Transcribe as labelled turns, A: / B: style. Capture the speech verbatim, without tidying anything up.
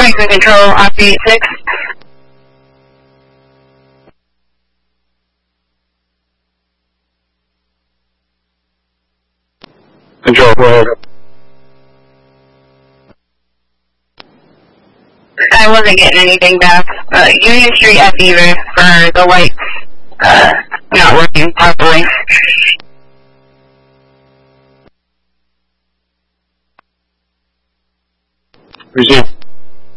A: Houston Control, off eight six.
B: Control, go ahead.
A: I wasn't getting anything back. Uh, Union Street at Beaver for the lights uh, not working properly.
B: Resume.